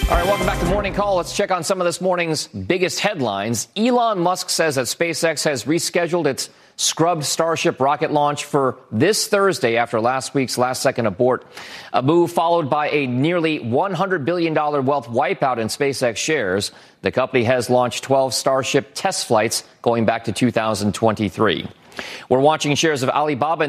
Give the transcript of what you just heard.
All right, welcome back to Morning Call. Let's check on some of this morning's biggest headlines. Elon Musk says that SpaceX has rescheduled its scrubbed Starship rocket launch for this Thursday after last week's last-second abort. A move followed by a nearly $100 billion wealth wipeout in SpaceX shares. The company has launched 12 Starship test flights going back to 2023. We're watching shares of Alibaba